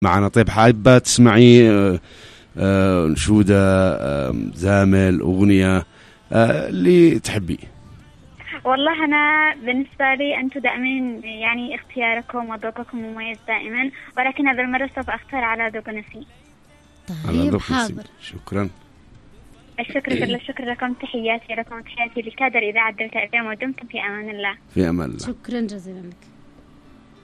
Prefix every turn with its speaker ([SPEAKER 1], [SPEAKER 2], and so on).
[SPEAKER 1] معنا. طيب حابة تسمعي نشودة، زامل، أغنية اللي تحبي؟
[SPEAKER 2] والله أنا بالنسبة لي أنتم دائما يعني اختياركم وذوقكم مميز دائما، ولكن هذا المرة سوف أختار على ذوق نسيم.
[SPEAKER 3] طيب حاضر.
[SPEAKER 1] شكرا.
[SPEAKER 2] الشكر كل الشكر لكم. تحياتي لكم، تحياتي لكادر إذاعة دلتا FM، ودمتم في أمان الله.
[SPEAKER 1] في أمان الله.
[SPEAKER 3] شكرا جزيلا لك.